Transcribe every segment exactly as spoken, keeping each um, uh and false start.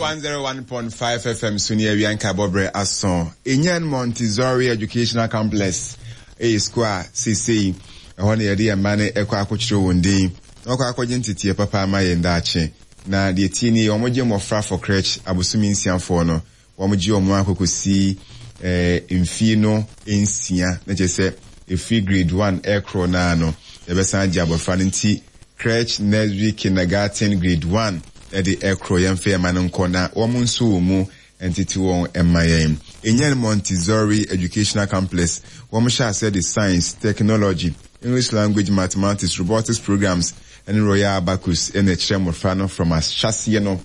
one oh one point five F M Sunia Bianca Bobre Asson. Inyan Montessori Educational Complex. A square C C. A one year money equa coachro one day. Oka cogentity papa my and dache. Na the teeny omoji mo fra for crutch abusumin sian fono. Omoji omwako kusi eh infino insia. Na just say a free grade one aircraft nano. The best jab of fancy crutch nursery kindergarten grade one. Edi ekro yemfe manonko na womunsu mu entity won emayem Inyan Montessori Educational Complex womusha said the science, technology, English language, mathematics, robotics programs and Royal Abacus and a tremor from as chassis no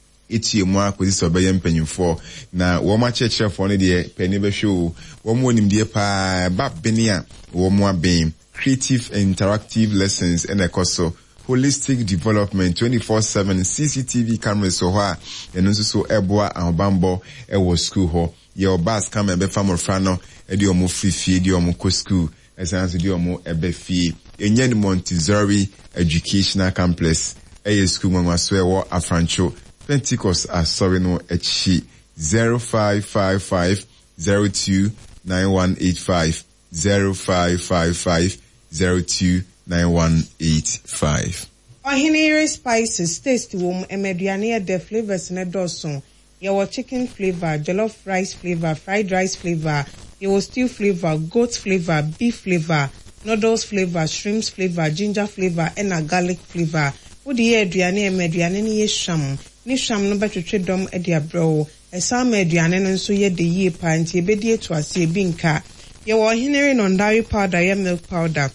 iti mu akwisi obeyem panyimfo na woma chechre for ne de pani be show womo nim de pa babenia womo abem creative and interactive lessons and ekoso holistic development twenty-four seven C C T V cameras so ha and also so eboa ahobambo e wo school ho ye obas camera be famor frano e de omo free fee de omo ko school essence de omo ebe fee Inyan Montessori Educational Complex e school nwa so e wo afrancho Pentecost asori no echi zero five five five zero two nine one eight five zero five five five zero two nine one eight five. Ohinere spices taste wom emediane de flavors ne doson. Your chicken flavor, jollof rice flavor, fried rice flavor, your stew flavor, goat flavor, beef flavor, noodles flavor, shrimps flavor, ginger flavor, and a garlic flavor. Udi ediane emediane ni ye sham. Ni sham no betwe dom edia bro. Esa mediane no nso ye de ye pa nti ebedie to ase binka. Your ohinere non-dairy powder, your milk powder.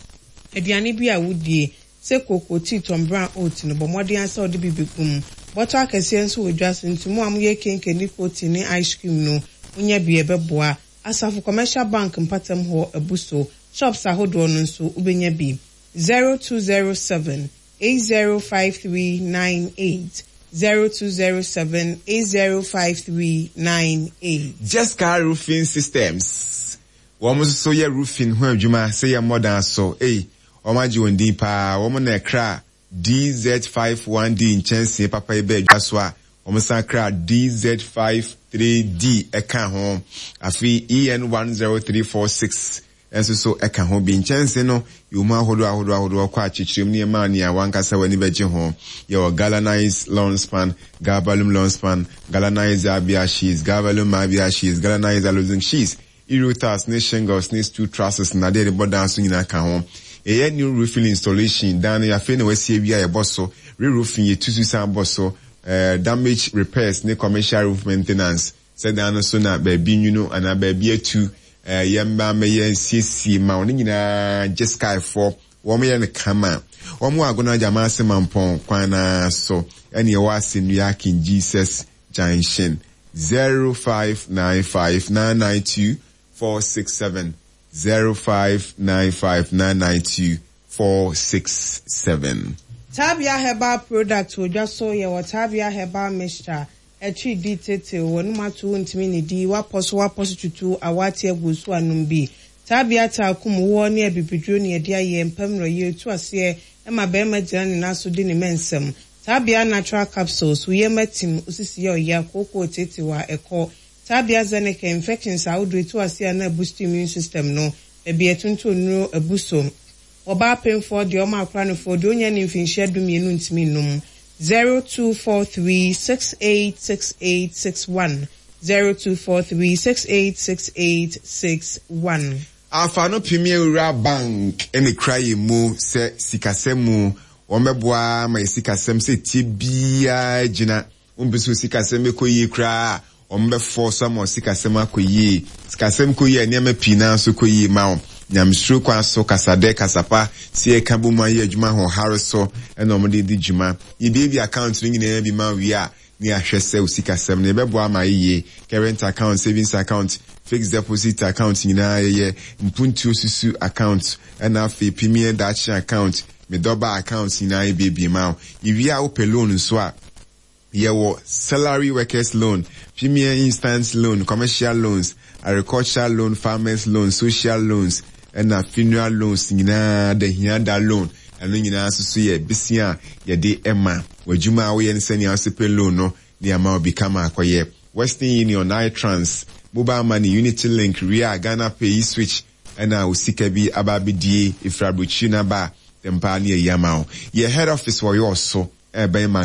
Ediane bi a wudie se koko tea tom brown oat no bomode ansa odi bibigum bottle akese nso wodwas ntumu amuye kenkeni protein ni ice cream no unya bi ebeboa Asafu Commercial Bank mpatam ho abuso shops ahodo no nso ubenya bi zero two zero seven eight zero five three nine eight zero two zero seven eight zero five three nine eight. Jessica Roofing Systems womo so ye roofing ho adwuma say ye modern so eh Omaji wondi pa womo na kra D Z fifty-one D inchense papa ebe adwaswa womo san kra D Z fifty-three D eka ho afi E N one zero three four six enso so eka ho bi inchense no yuma ahodo ahodo ahodo kwa chichirem ne ma ne awankasa wani beje ho ye galvanized lawn span galvalume lawn span galvanized abia sheets galvalume abia sheets galvanized aluminum sheets irutas ne shingles ne two trusses na de border so nyina ka ho a new roofing installation down ya fe na wasi bia ye boso re-roofing ye tusu san boso uh, damage repairs ne commercial roof maintenance said down so na baby you know and baby etu uh, yamba me ye cc ma oni nyina just sky for wo me ye ne kama wo mo agona jama se mampon kwana so ene ye wase nua kin Jesus junction zero five nine five nine nine two four six seven zero five nine five nine nine two four six seven. Tabia Herbal Product wo just so ye what Tabia Herbal Mixture e tri di tete wonu matu ntimi ni di wa poso wa poso tutu awati egusu anumbi Tabia ta kum wo ne bibidro ne dia ye mpamro ye tu ase e ma be ma gina ne naso di ne mensem Tabia Natural Capsules wo ye matim usisi ye oya koko tete wa eko Tabia Zeneca infections are do to ase na boost immune system no e bi etuntu no abuso oba pain for the oma akra no for the onya ni mfinhia dum yenu ntimi num zero two four three six eight six eight six one zero two four three six eight six eight six one. Afano Premier Bank ene cry mu se sikasemu omeboa ma sikasem se tibia gina umbisu sikasem ekoyi kra ombe force mo sikasem akoyi sikasem koyi eniam pina so koyi ma nyamsuru kwa so kasade kasapa sie kabu ma ye adwuma ho hariso ena omde di dwuma ye baby account ni nyina bi ma wi a ni ahwese usikasem ne beboa ma ye current account, savings account, fixed deposit account nyina ye mpuntu susu account ena fe premier dachi account me doba account nyina ye baby ma wi a open loan so a ye wo salary workers loan, premier instant loan, commercial loans, agricultural loan, farmers loan, social loans and a funeral loans nyina de hianda loan and nyina so so ye bisia ye de emma wajuma we yen senia sepe loan no the amount become akoye. Western Union, iTrans, Mobile Money, Unity Link, Ria, Ghana Pay, Switch, and now Sikabi, Ababidi, Ifrabuchina Ba, Tempania Yamao. Your head office for you also, eh, by man.